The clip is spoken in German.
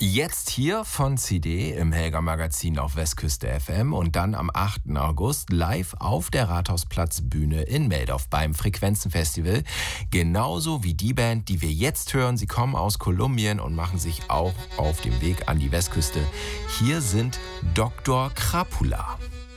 Jetzt hier von CD im Helga Magazin auf Westküste FM und dann am 8. August live auf der Rathausplatzbühne in Meldorf beim Frequenzenfestival. Genauso wie die Band, die wir jetzt hören. Sie kommen aus Kolumbien und machen sich auch auf dem Weg an die Westküste. Hier sind Dr. Krapula.